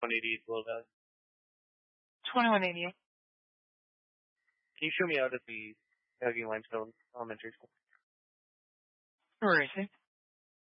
188 Will Valley. 2188. Can you show me out at the Hugging Limestone Elementary School? Where is it?